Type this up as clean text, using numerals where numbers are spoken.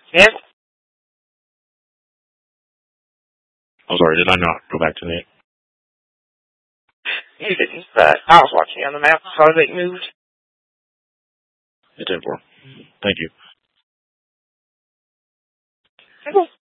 Yep. I'm sorry, did I not go back to that? You didn't, but I was watching on the map before they moved. It's 10-4. Thank you. Okay.